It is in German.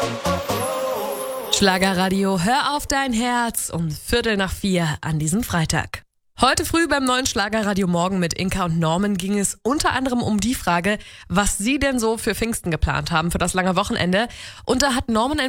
Schlagerradio, hör auf dein Herz um 3:45 an diesem Freitag. Heute früh beim neuen Schlagerradio Morgen mit Inka und Norman ging es unter anderem um die Frage, was sie denn so für Pfingsten geplant haben, für das lange Wochenende. Und da hat Norman